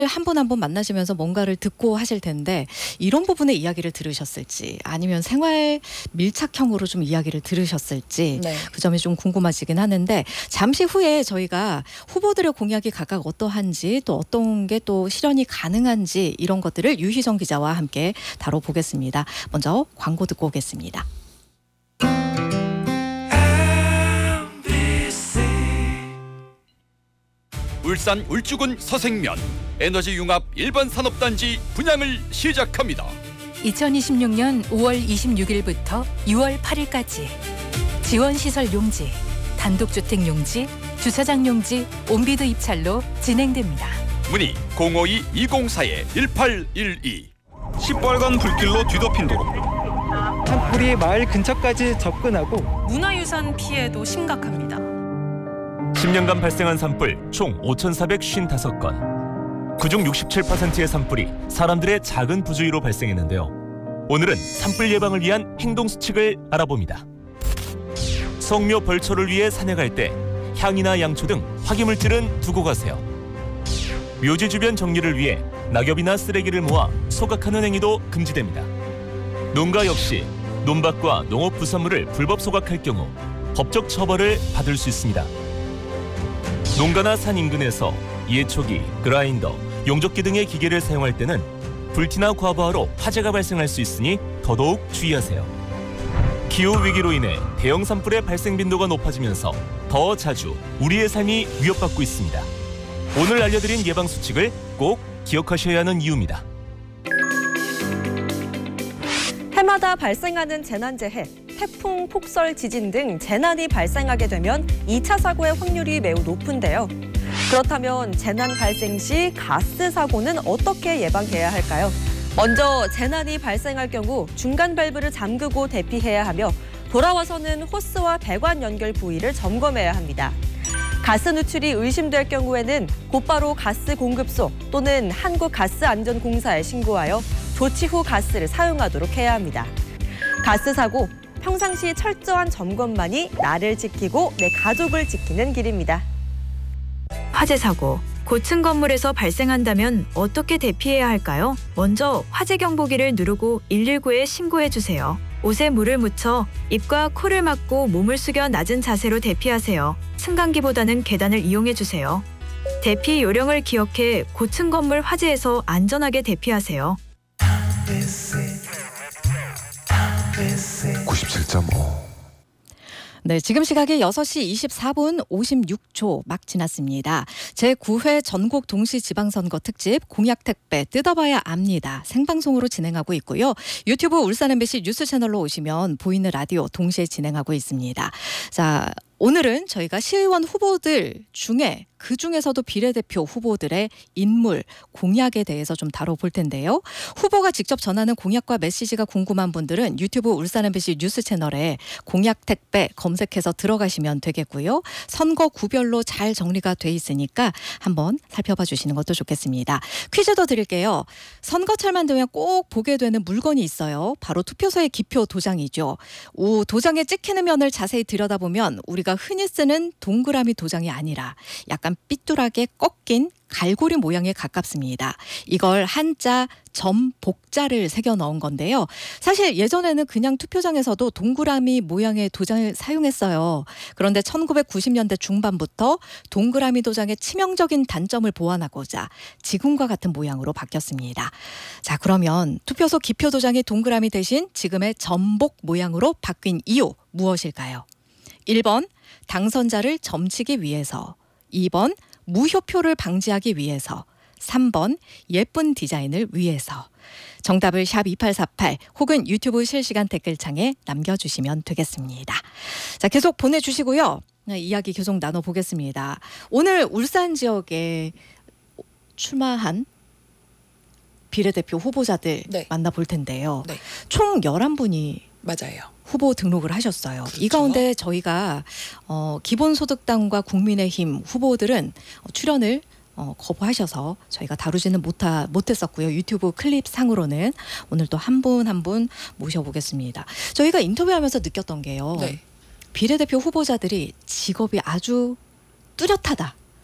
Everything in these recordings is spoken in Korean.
한 분 한 분 만나시면서 뭔가를 듣고 하실 텐데 이런 부분의 이야기를 들으셨을지 아니면 생활 밀착형으로 좀 이야기를 들으셨을지 네. 그 점이 좀 궁금하시긴 하는데 잠시 후에 저희가 후보들의 공약이 각각 어떠한지 또 어떤 게 또 실현이 가능한지 이런 것들을 유희정 기자와 함께 다뤄보겠습니다. 먼저 광고 듣고 오겠습니다. 울산 울주군 서생면 에너지 융합 일반 산업단지 분양을 시작합니다. 2026년 5월 26일부터 6월 8일까지 지원시설 용지, 단독주택 용지, 주차장 용지, 온비드 입찰로 진행됩니다. 문의 052-204-1812. 시뻘건 불길로 뒤덮인 도로. 산불이 마을 근처까지 접근하고 문화유산 피해도 심각합니다. 10년간 발생한 산불 총 5,455건. 그중 67%의 산불이 사람들의 작은 부주의로 발생했는데요. 오늘은 산불 예방을 위한 행동 수칙을 알아봅니다. 성묘 벌초를 위해 산에 갈 때 향이나 양초 등 화기물질은 두고 가세요. 묘지 주변 정리를 위해 낙엽이나 쓰레기를 모아 소각하는 행위도 금지됩니다. 농가 역시 논밭과 농업 부산물을 불법 소각할 경우 법적 처벌을 받을 수 있습니다. 농가나 산 인근에서 예초기, 그라인더, 용접기 등의 기계를 사용할 때는 불티나 과부하로 화재가 발생할 수 있으니 더더욱 주의하세요. 기후위기로 인해 대형 산불의 발생 빈도가 높아지면서 더 자주 우리의 삶이 위협받고 있습니다. 오늘 알려드린 예방수칙을 꼭 기억하셔야 하는 이유입니다. 해마다 발생하는 재난재해, 태풍, 폭설, 지진 등 재난이 발생하게 되면 2차 사고의 확률이 매우 높은데요. 그렇다면 재난 발생 시 가스 사고는 어떻게 예방해야 할까요? 먼저 재난이 발생할 경우 중간 밸브를 잠그고 대피해야 하며 돌아와서는 호스와 배관 연결 부위를 점검해야 합니다. 가스 누출이 의심될 경우에는 곧바로 가스 공급소 또는 한국가스안전공사에 신고하여 조치 후 가스를 사용하도록 해야 합니다. 가스 사고, 평상시 철저한 점검만이 나를 지키고 내 가족을 지키는 길입니다. 화재 사고, 고층 건물에서 발생한다면 어떻게 대피해야 할까요? 먼저 화재 경보기를 누르고 119에 신고해 주세요. 옷에 물을 묻혀 입과 코를 막고 몸을 숙여 낮은 자세로 대피하세요. 승강기보다는 계단을 이용해 주세요. 대피 요령을 기억해 고층 건물 화재에서 안전하게 대피하세요. 97.5. 네, 지금 시각이 6시 24분 56초 막 지났습니다. 제9회 전국 동시지방선거 특집 공약택배 뜯어봐야 압니다. 생방송으로 진행하고 있고요. 유튜브 울산 MBC 뉴스 채널로 오시면 보이는 라디오 동시에 진행하고 있습니다. 자, 오늘은 저희가 시의원 후보들 중에 그중에서도 비례대표 후보들의 인물, 공약에 대해서 좀 다뤄볼 텐데요. 후보가 직접 전하는 공약과 메시지가 궁금한 분들은 유튜브 울산 MBC 뉴스 채널에 공약 택배 검색해서 들어가시면 되겠고요. 선거 구별로 잘 정리가 돼 있으니까 한번 살펴봐 주시는 것도 좋겠습니다. 퀴즈도 드릴게요. 선거철만 되면 꼭 보게 되는 물건이 있어요. 바로 투표소의 기표 도장이죠. 도장에 찍히는 면을 자세히 들여다보면 우리가 흔히 쓰는 동그라미 도장이 아니라 약간 삐뚤하게 꺾인 갈고리 모양에 가깝습니다. 이걸 한자 점복자를 새겨 넣은 건데요. 사실 예전에는 그냥 투표장에서도 동그라미 모양의 도장을 사용했어요. 그런데 1990년대 중반부터 동그라미 도장의 치명적인 단점을 보완하고자 지금과 같은 모양으로 바뀌었습니다. 자, 그러면 투표소 기표 도장이 동그라미 대신 지금의 점복 모양으로 바뀐 이유 무엇일까요? 1번 당선자를 점치기 위해서, 2번 무효표를 방지하기 위해서, 3번 예쁜 디자인을 위해서. 정답을 샵 2848 혹은 유튜브 실시간 댓글창에 남겨주시면 되겠습니다. 자, 계속 보내주시고요. 이야기 계속 나눠보겠습니다. 오늘 울산 지역에 출마한 비례대표 후보자들 네. 만나볼 텐데요. 네. 총 11분이 맞아요. 후보 등록을 하셨어요. 그렇죠. 이 가운데 저희가 기본소득당과 국민의힘 후보들은 출연을 거부하셔서 저희가 다루지는 못했었고요. 유튜브 클립 상으로는 오늘 또 한 분 한 분 모셔보겠습니다. 저희가 인터뷰하면서 느꼈던 게요. 네. 비례대표 후보자들이 직업이 아주 뚜렷하다.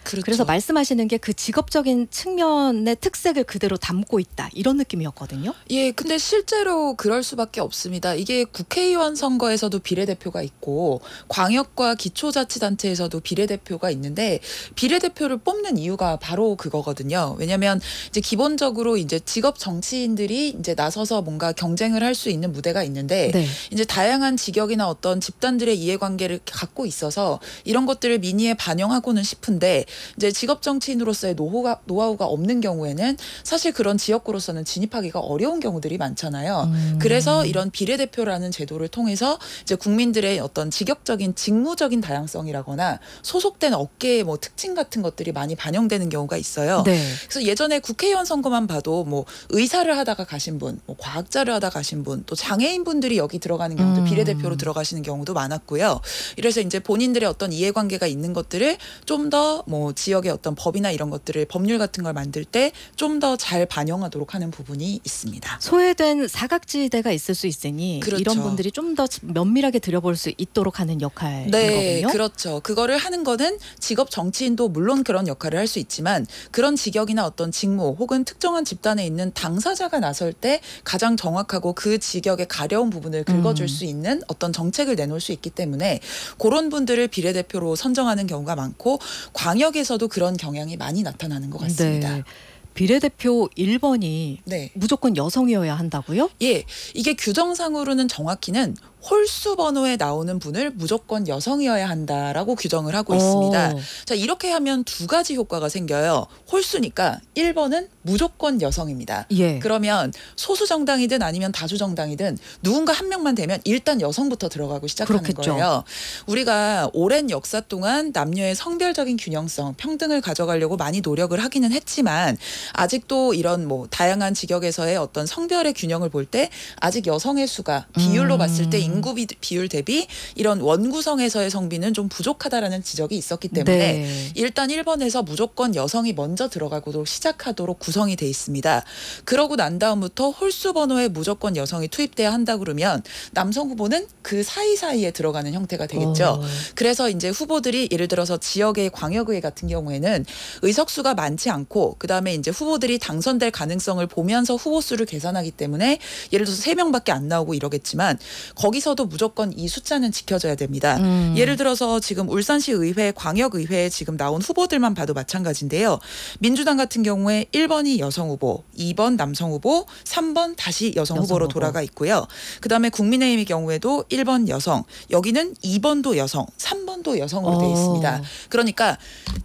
그렇죠. 그래서 말씀하시는 게 그 직업적인 측면의 특색을 그대로 담고 있다. 이런 느낌이었거든요. 예, 근데 실제로 그럴 수밖에 없습니다. 이게 국회의원 선거에서도 비례대표가 있고 광역과 기초자치단체에서도 비례대표가 있는데 비례대표를 뽑는 이유가 바로 그거거든요. 왜냐하면 이제 기본적으로 이제 직업 정치인들이 이제 나서서 뭔가 경쟁을 할 수 있는 무대가 있는데 네. 이제 다양한 직역이나 어떤 집단들의 이해관계를 갖고 있어서 이런 것들을 민의에 반영하고는 싶은데 이제 직업 정치인으로서의 노하우가 없는 경우에는 사실 그런 지역구로서는 진입하기가 어려운 경우들이 많잖아요. 그래서 이런 비례대표라는 제도를 통해서 이제 국민들의 어떤 직역적인 직무적인 다양성이라거나 소속된 업계의 뭐 특징 같은 것들이 많이 반영되는 경우가 있어요. 네. 그래서 예전에 국회의원 선거만 봐도 뭐 의사를 하다가 가신 분, 뭐 과학자를 하다 가신 분, 또 장애인 분들이 여기 들어가는 경우도 비례대표로 들어가시는 경우도 많았고요. 이래서 이제 본인들의 어떤 이해관계가 있는 것들을 좀 더 뭐 지역의 어떤 법이나 이런 것들을 법률 같은 걸 만들 때 좀 더 잘 반영하도록 하는 부분이 있습니다. 소외된 사각지대가 있을 수 있으니 그렇죠. 이런 분들이 좀 더 면밀하게 들여볼 수 있도록 하는 역할인 네, 거군요. 그렇죠. 그거를 하는 거는 직업 정치인도 물론 그런 역할을 할 수 있지만 그런 직역이나 어떤 직무 혹은 특정한 집단에 있는 당사자가 나설 때 가장 정확하고 그 직역의 가려운 부분을 긁어줄 수 있는 어떤 정책을 내놓을 수 있기 때문에 그런 분들을 비례대표로 선정하는 경우가 많고 광역에서도 그런 경향이 많이 나타나는 것 같습니다. 네. 비례대표 1번이 네. 무조건 여성이어야 한다고요? 예, 이게 규정상으로는 정확히는 홀수 번호에 나오는 분을 무조건 여성이어야 한다라고 규정을 하고 있습니다. 자, 이렇게 하면 두 가지 효과가 생겨요. 홀수니까 1번은 무조건 여성입니다. 예. 그러면 소수 정당이든 아니면 다수 정당이든 누군가 한 명만 되면 일단 여성부터 들어가고 시작하는 그렇겠죠. 거예요. 우리가 오랜 역사 동안 남녀의 성별적인 균형성, 평등을 가져가려고 많이 노력을 하기는 했지만 아직도 이런 뭐 다양한 직역에서의 어떤 성별의 균형을 볼 때 아직 여성의 수가 비율로 봤을 때 인구 비율 대비 이런 원구성에서의 성비는 좀 부족하다라는 지적이 있었기 때문에 네. 일단 1번에서 무조건 여성이 먼저 들어가도록 시작하도록 구성이 돼 있습니다. 그러고 난 다음부터 홀수 번호에 무조건 여성이 투입돼야 한다 그러면 남성 후보는 그 사이사이에 들어가는 형태가 되겠죠. 그래서 이제 후보들이 예를 들어서 지역의 광역의회 같은 경우에는 의석수가 많지 않고 그다음에 이제 후보들이 당선될 가능성을 보면서 후보 수를 계산하기 때문에 예를 들어서 3명밖에 안 나오고 이러겠지만 거기서도 무조건 이 숫자는 지켜져야 됩니다. 예를 들어서 지금 울산시 의회, 광역의회에 지금 나온 후보들만 봐도 마찬가지인데요. 민주당 같은 경우에 1번이 여성 후보, 2번 남성 후보, 3번 다시 여성 후보로 돌아가 있고요. 그다음에 국민의힘의 경우에도 1번 여성, 여기는 2번도 여성, 3번도 여성으로 돼 있습니다. 그러니까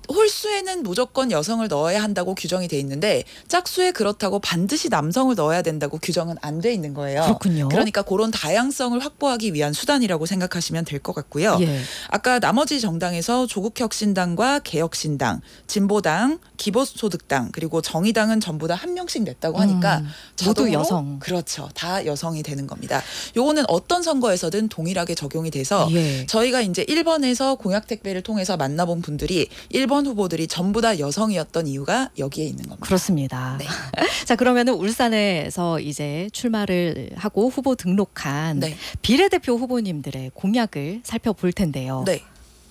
홀수에는 무조건 여성을 넣어야 한다고 규정이 돼 있는데 짝수에 그렇다고 반드시 남성을 넣어야 된다고 규정은 안 돼 있는 거예요. 그렇군요. 그러니까 그런 다양성을 확보하기 위한 수단이라고 생각하시면 될 것 같고요. 예. 아까 나머지 정당에서 조국혁신당과 개혁신당, 진보당, 기본소득당 그리고 정의당은 전부 다 한 명씩 냈다고 하니까 모두 자동으로 여성. 그렇죠. 다 여성이 되는 겁니다. 요거는 어떤 선거에서든 동일하게 적용이 돼서 예. 저희가 이제 1번에서 공약택배를 통해서 만나본 분들이 1번 후보들이 전부 다 여성이었던 이유가 여기에 있는 겁니다. 그렇습니다. 네. 자, 그러면은 울산에서 이제 출마를 하고 후보 등록한 네. 비례대표 후보님들의 공약을 살펴볼 텐데요. 네.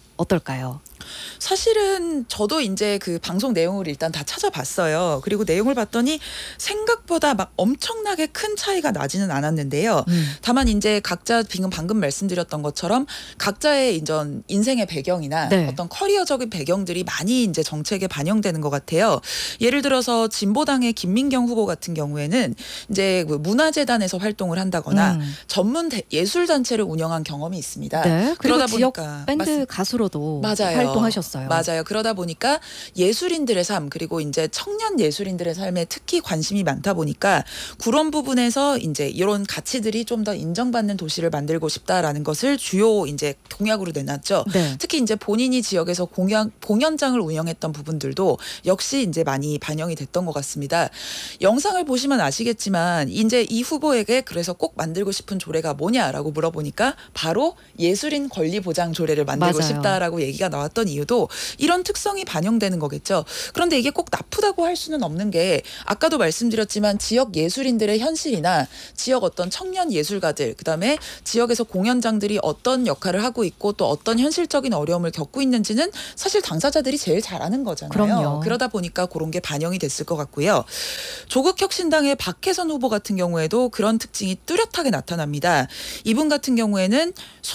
어떨까요? 사실은 저도 이제 그 방송 내용을 일단 다 찾아봤어요. 그리고 내용을 봤더니 생각보다 막 엄청나게 큰 차이가 나지는 않았는데요. 다만 이제 각자 방금 말씀드렸던 것처럼 각자의 인생의 배경이나 네. 어떤 커리어적인 배경들이 많이 이제 정책에 반영되는 것 같아요. 예를 들어서 진보당의 김민경 후보 같은 경우에는 이제 문화재단에서 활동을 한다거나 전문 예술단체를 운영한 경험이 있습니다. 네. 그리고 그러다 지역 보니까 밴드 가수로도 맞아요. 활동하셨어요. 맞아요. 그러다 보니까 예술인들의 삶 그리고 이제 청년 예술인들의 삶에 특히 관심이 많다 보니까 그런 부분에서 이제 이런 가치들이 좀 더 인정받는 도시를 만들고 싶다라는 것을 주요 이제 공약으로 내놨죠. 네. 특히 이제 본인이 지역에서 공연장을 운영했던 부분들도 역시 이제 많이 반영이 됐던 것 같습니다. 영상을 보시면 아시겠지만 이제 이 후보에게 그래서 꼭 만들고 싶은 조례가 뭐냐라고 물어보니까 바로 예술인 권리 보장 조례를 만들고 맞아요. 싶다라고 얘기가 나왔던 나왔던 이유도 이런 특성이 반영되는 거겠죠. 그런데 이게 꼭 나쁘다고 할 수는 없는 게 아까도 말씀드렸지만 지역 예술인들의 현실이나 지역 어떤 청년 예술가들 그다음에 지역에서 공연장들이 어떤 역할을 하고 있고 또 어떤 현실적인 어려움을 겪고 있는지는 사실 당사자들이 제일 잘 아는 거잖아요. 그럼요. 그러다 보니까 그런 게 반영이 됐을 것 같고요. 조국혁신당의 박혜선 후보 같은 경우에도 그런 특징이 뚜렷하게 나타납니다. 이분 같은 경우에는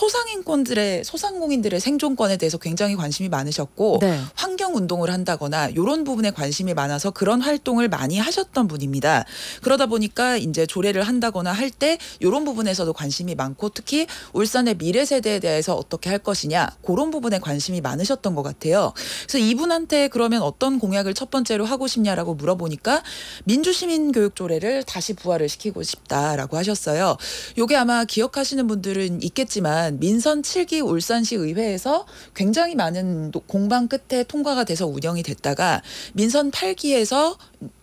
소상공인들의 생존권에 대해서 굉장히 관심이 많으셨고 네. 환경운동을 한다거나 이런 부분에 관심이 많아서 그런 활동을 많이 하셨던 분입니다. 그러다 보니까 이제 조례를 한다거나 할 때 이런 부분에서도 관심이 많고 특히 울산의 미래 세대에 대해서 어떻게 할 것이냐 그런 부분에 관심이 많으셨던 것 같아요. 그래서 이분한테 그러면 어떤 공약을 첫 번째로 하고 싶냐라고 물어보니까 민주시민교육조례를 다시 부활을 시키고 싶다라고 하셨어요. 이게 아마 기억하시는 분들은 있겠지만 민선 7기 울산시 의회에서 굉장히 많은 공방 끝에 통과가 돼서 운영이 됐다가 민선 8기에서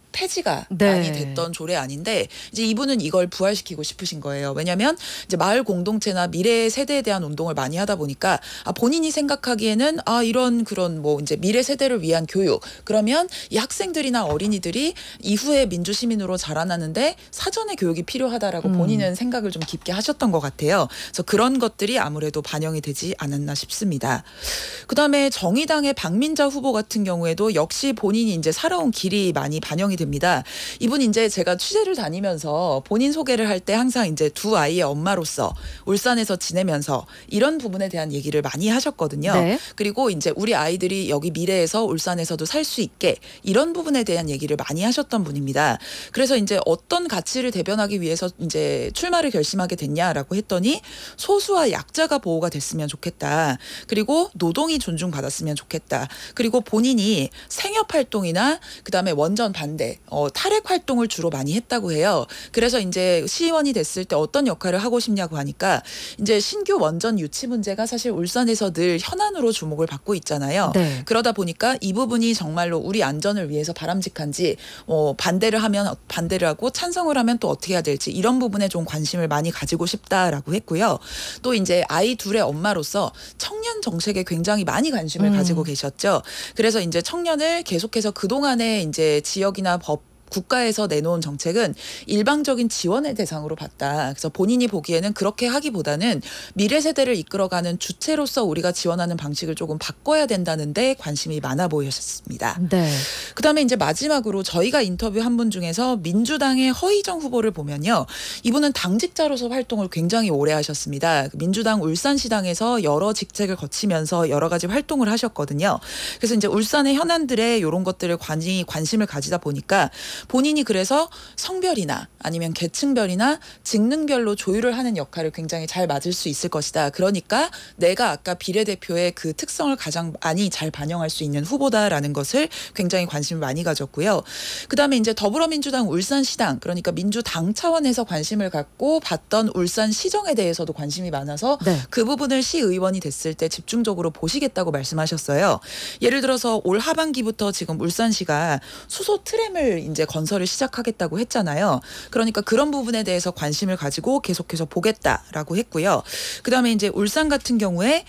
폐지가 네. 많이 됐던 조례 아닌데 이제 이분은 이걸 부활시키고 싶으신 거예요. 왜냐하면 이제 마을 공동체나 미래 세대에 대한 운동을 많이 하다 보니까 본인이 생각하기에는 이런 그런 뭐 이제 미래 세대를 위한 교육 그러면 이 학생들이나 어린이들이 이후에 민주 시민으로 자라나는데 사전에 교육이 필요하다라고 본인은 생각을 좀 깊게 하셨던 것 같아요. 그래서 그런 것들이 아무래도 반영이 되지 않았나 싶습니다. 그다음에 정의당의 박민자 후보 같은 경우에도 역시 본인이 이제 살아온 길이 많이 반영이 됩니다. 이분 이제 제가 취재를 다니면서 본인 소개를 할 때 항상 이제 두 아이의 엄마로서 울산에서 지내면서 이런 부분에 대한 얘기를 많이 하셨거든요. 네. 그리고 이제 우리 아이들이 여기 미래에서 울산에서도 살 수 있게 이런 부분에 대한 얘기를 많이 하셨던 분입니다. 그래서 이제 어떤 가치를 대변하기 위해서 이제 출마를 결심하게 됐냐라고 했더니 소수와 약자가 보호가 됐으면 좋겠다. 그리고 노동이 존중받았으면 좋겠다. 그리고 본인이 생협 활동이나 그다음에 원전 반대 탈핵 활동을 주로 많이 했다고 해요. 그래서 이제 시의원이 됐을 때 어떤 역할을 하고 싶냐고 하니까 이제 신규 원전 유치 문제가 사실 울산에서 늘 현안으로 주목을 받고 있잖아요. 네. 그러다 보니까 이 부분이 정말로 우리 안전을 위해서 바람직한지 반대를 하면 반대를 하고 찬성을 하면 또 어떻게 해야 될지 이런 부분에 좀 관심을 많이 가지고 싶다라고 했고요. 또 이제 아이 둘의 엄마로서 청년 정책에 굉장히 많이 관심을 가지고 계셨죠. 그래서 이제 청년을 계속해서 그동안에 이제 지역이나 국가에서 내놓은 정책은 일방적인 지원의 대상으로 봤다. 그래서 본인이 보기에는 그렇게 하기보다는 미래 세대를 이끌어가는 주체로서 우리가 지원하는 방식을 조금 바꿔야 된다는데 관심이 많아 보였습니다. 네. 그다음에 이제 마지막으로 저희가 인터뷰한 분 중에서 민주당의 허희정 후보를 보면요. 이분은 당직자로서 활동을 굉장히 오래 하셨습니다. 민주당 울산시당에서 여러 직책을 거치면서 여러 가지 활동을 하셨거든요. 그래서 이제 울산의 현안들에 이런 것들을 관심을 가지다 보니까 본인이 그래서 성별이나 아니면 계층별이나 직능별로 조율을 하는 역할을 굉장히 잘 맡을 수 있을 것이다. 그러니까 내가 아까 비례대표의 그 특성을 가장 많이 잘 반영할 수 있는 후보다라는 것을 굉장히 관심을 많이 가졌고요. 그다음에 이제 더불어민주당 울산시당 그러니까 민주당 차원에서 관심을 갖고 봤던 울산시정에 대해서도 관심이 많아서 네. 그 부분을 시의원이 됐을 때 집중적으로 보시겠다고 말씀하셨어요. 예를 들어서 올 하반기부터 지금 울산시가 수소 트램을 이제 건설을 시작하겠다고 했잖아요. 그러니까 그런 부분에 대해서 관심을 가지고 계속해서 보겠다라고 했고요. 그다음에 이제 울산 같은 경우에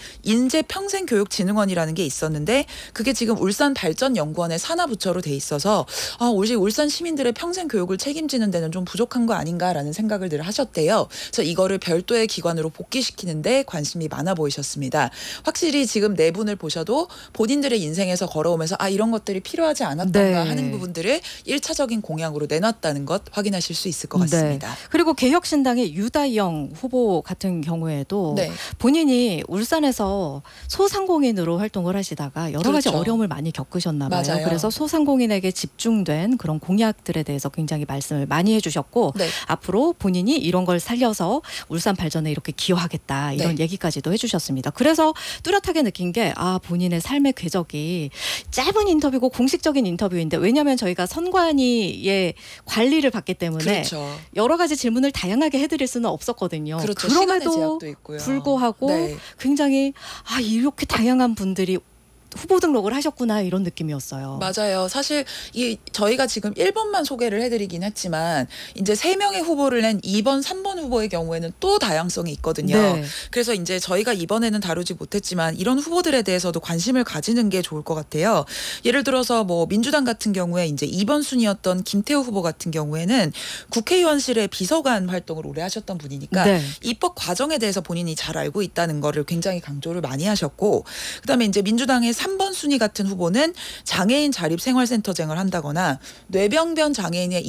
인재평생교육진흥원이라는 게 있었는데 그게 지금 울산발전연구원의 산하부처로 돼 있어서 울산 시민들의 평생 교육을 책임지는 데는 좀 부족한 거 아닌가라는 생각을 늘 하셨대요. 그래서 이거를 별도의 기관으로 복귀시키는데 관심이 많아 보이셨습니다. 확실히 지금 네 분을 보셔도 본인들의 인생에서 걸어오면서 이런 것들이 필요하지 않았던가 네. 하는 부분들을 1차적인 공약으로 내놨다는 것 확인하실 수 있을 것 같습니다. 네. 그리고 개혁신당의 유다영 후보 같은 경우에도 네. 본인이 울산에서 소상공인으로 활동을 하시다가 여러 가지 그렇죠. 어려움을 많이 겪으셨나 봐요. 맞아요. 그래서 소상공인에게 집중된 그런 공약들에 대해서 굉장히 말씀을 많이 해주셨고 네. 앞으로 본인이 이런 걸 살려서 울산 발전에 이렇게 기여하겠다 이런 네. 얘기까지도 해주셨습니다. 그래서 뚜렷하게 느낀 게 본인의 삶의 궤적이 짧은 인터뷰고 공식적인 인터뷰인데 왜냐하면 저희가 선관위의 관리를 받기 때문에 그렇죠. 여러 가지 질문을 다양하게 해드릴 수는 없었거든요. 그렇죠. 시간의 그럼에도 제약도 있고요. 불구하고 네. 굉장히 이렇게 다양한 분들이 후보 등록을 하셨구나 이런 느낌이었어요. 맞아요. 사실 저희가 지금 1번만 소개를 해드리긴 했지만 이제 3명의 후보를 낸 2번, 3번 후보의 경우에는 또 다양성이 있거든요. 네. 그래서 이제 저희가 이번에는 다루지 못했지만 이런 후보들에 대해서도 관심을 가지는 게 좋을 것 같아요. 예를 들어서 뭐 민주당 같은 경우에 이제 2번 순위였던 김태우 후보 같은 경우에는 국회의원실의 비서관 활동을 오래 하셨던 분이니까 네. 입법 과정에 대해서 본인이 잘 알고 있다는 거를 굉장히 강조를 많이 하셨고, 그다음에 이제 민주당의 3번 순위 같은 후보는 장애인 자립생활센터장을 한다거나 뇌병변 장애인의